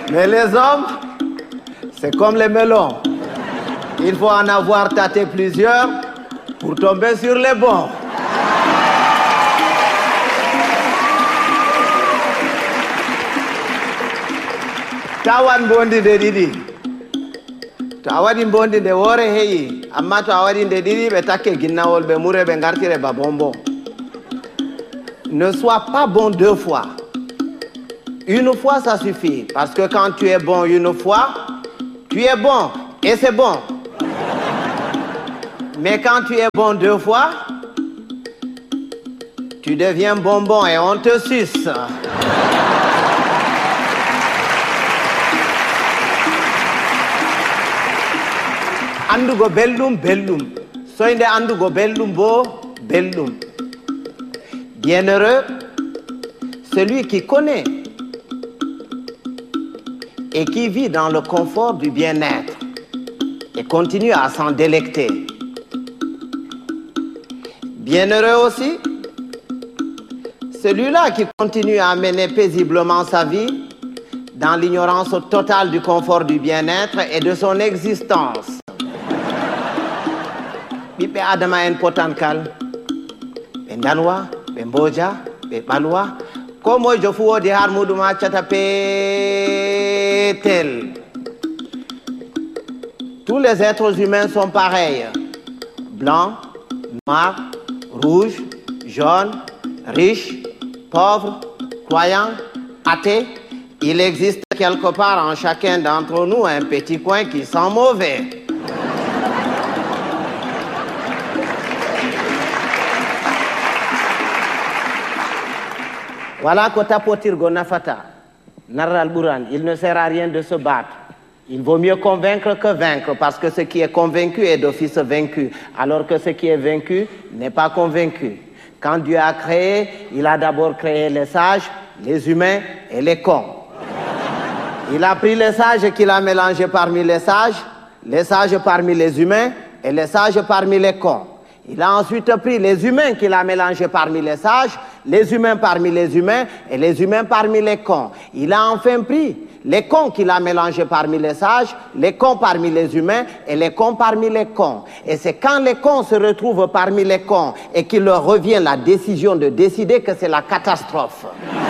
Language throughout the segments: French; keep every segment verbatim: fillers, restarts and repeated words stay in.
Mais les hommes, c'est comme les melons. Il faut en avoir tâté plusieurs pour tomber sur les bons. Tawan bondi de didi. Tawadi bondi de wore heyi. Amma tawadi de didi be take ginnawol be mure be ngartire ba bonbon. Ne sois pas bon deux fois. Une fois ça suffit. Parce que quand tu es bon une fois, tu es bon et c'est bon. Mais quand tu es bon deux fois, tu deviens bonbon et on te suce. Andugo bellum bellum. Soinde andugo bellum bo bellum. Bienheureux, celui qui connaît et qui vit dans le confort du bien-être et continue à s'en délecter. Bienheureux aussi, celui-là qui continue à mener paisiblement sa vie dans l'ignorance totale du confort du bien-être et de son existence. Bibe Adama en potankal, ben danwa, ben boja, ben balwa, comme je fous de harmouduma tchatapetel. Tous les êtres humains sont pareils. Blancs, noirs, rouges, jaunes, riches, pauvres, croyants, athées. Il existe quelque part en chacun d'entre nous un petit coin qui sent mauvais. Voilà Kota Potirgo Nafata, Naral Buran, il ne sert à rien de se battre. Il vaut mieux convaincre que vaincre, parce que ce qui est convaincu est d'office vaincu, alors que ce qui est vaincu n'est pas convaincu. Quand Dieu a créé, il a d'abord créé les sages, les humains et les cons. Il a pris les sages qu'il a mélangés parmi les sages, les sages parmi les humains et les sages parmi les cons. Il a ensuite pris les humains qu'il a mélangés parmi les sages, les humains parmi les humains et les humains parmi les cons. Il a enfin pris les cons qu'il a mélangés parmi les sages, les cons parmi les humains et les cons parmi les cons. Et c'est quand les cons se retrouvent parmi les cons et qu'il leur revient la décision de décider que c'est la catastrophe.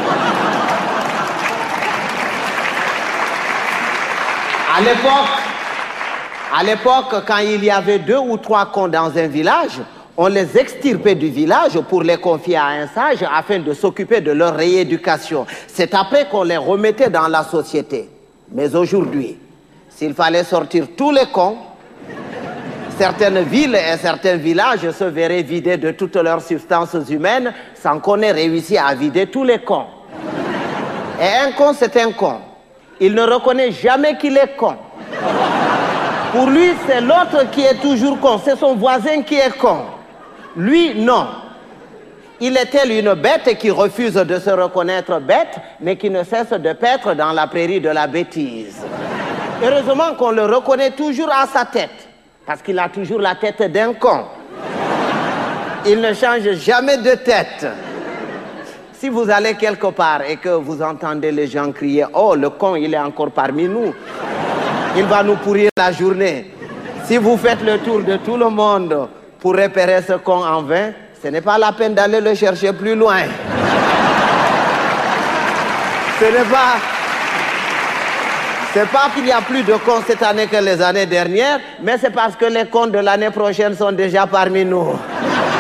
À l'époque, à l'époque, quand il y avait deux ou trois cons dans un village, on les extirpait du village pour les confier à un sage afin de s'occuper de leur rééducation. C'est après qu'on les remettait dans la société. Mais aujourd'hui, s'il fallait sortir tous les cons, certaines villes et certains villages se verraient vidés de toutes leurs substances humaines sans qu'on ait réussi à vider tous les cons. Et un con, c'est un con. Il ne reconnaît jamais qu'il est con. Pour lui, c'est l'autre qui est toujours con. C'est son voisin qui est con. Lui, non. Il est tel une bête qui refuse de se reconnaître bête, mais qui ne cesse de paître dans la prairie de la bêtise. Heureusement qu'on le reconnaît toujours à sa tête, parce qu'il a toujours la tête d'un con. Il ne change jamais de tête. Si vous allez quelque part et que vous entendez les gens crier « Oh, le con, il est encore parmi nous », il va nous pourrir la journée. Si vous faites le tour de tout le monde pour repérer ce con en vain, ce n'est pas la peine d'aller le chercher plus loin. Ce n'est pas... C'est pas qu'il y a plus de cons cette année que les années dernières, mais c'est parce que les cons de l'année prochaine sont déjà parmi nous.